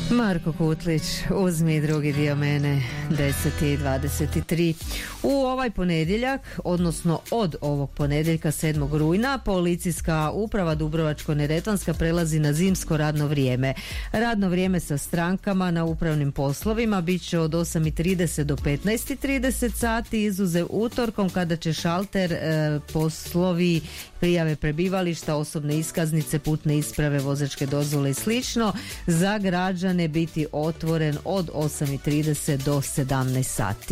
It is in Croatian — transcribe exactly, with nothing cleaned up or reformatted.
Marko Kutlić, uzmi drugi dio mene, deset i dvadeset tri. U ovaj ponedjeljak, odnosno od ovog ponedjeljka sedmog rujna, policijska uprava Dubrovačko-neretvanska prelazi na zimsko radno vrijeme. Radno vrijeme sa strankama na upravnim poslovima bit će od osam i trideset do petnaest i trideset sati, izuzev utorkom kada će šalter e, poslovi prijave prebivališta, osobne iskaznice, putne isprave, vozačke dozvole i slično za građane biti otvoren od osam i trideset do sedamnaest sati.